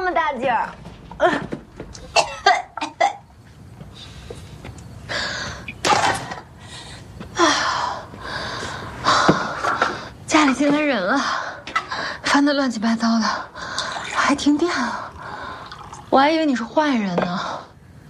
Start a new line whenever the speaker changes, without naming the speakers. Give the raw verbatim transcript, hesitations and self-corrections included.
么大劲儿。
家里进来人了，翻得乱七八糟的，还停电了，我还以为你是坏人呢。